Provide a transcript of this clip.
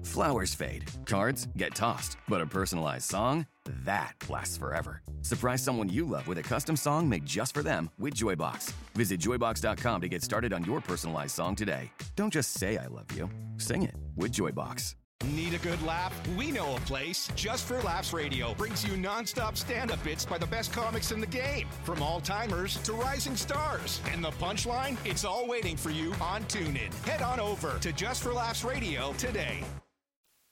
Flowers fade, cards get tossed, but a personalized song, that lasts forever. Surprise someone you love with a custom song made just for them with Joybox. Visit joybox.com to get started on your personalized song today. Don't just say I love you, sing it with Joybox. Need a good laugh? We know a place. Just for Laughs Radio brings you nonstop stand-up bits by the best comics in the game, from all-timers to rising stars. And the punchline? It's all waiting for you on TuneIn. Head on over to Just for Laughs Radio today.